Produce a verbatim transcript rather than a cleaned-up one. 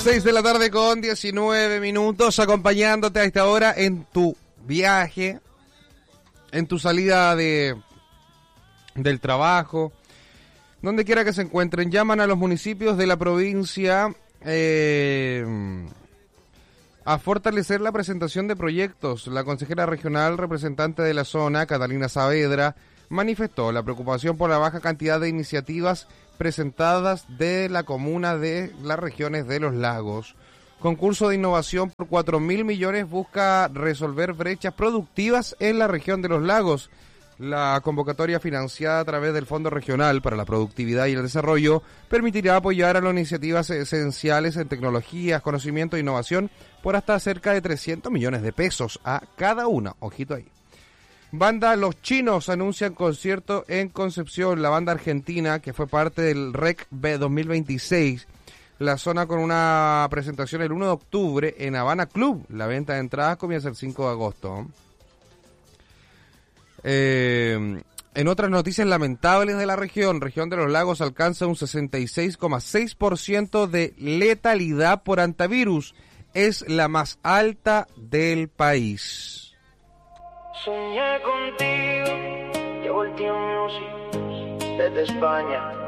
seis de la tarde con diecinueve minutos, acompañándote a esta hora en tu viaje, en tu salida de del trabajo, donde quiera que se encuentren. Llaman a los municipios de la provincia eh, a fortalecer la presentación de proyectos. La consejera regional representante de la zona, Catalina Saavedra, manifestó la preocupación por la baja cantidad de iniciativas presentadas de la comuna de las regiones de los lagos. Concurso de innovación por cuatro mil millones busca resolver brechas productivas en la región de los lagos. La convocatoria financiada a través del Fondo Regional para la Productividad y el Desarrollo permitirá apoyar a las iniciativas esenciales en tecnologías, conocimiento e innovación por hasta cerca de trescientos millones de pesos a cada una. Ojito ahí. Banda Los Chinos anuncian concierto en Concepción. La banda argentina, que fue parte del R E C B dos mil veintiséis, la zona con una presentación el uno de octubre en Habana Club. La venta de entradas comienza el cinco de agosto. Eh, en otras noticias lamentables de la región, región de los lagos alcanza un sesenta y seis coma seis por ciento de letalidad por hantavirus. Es la más alta del país. Soñé contigo, llevo el tiempo desde España.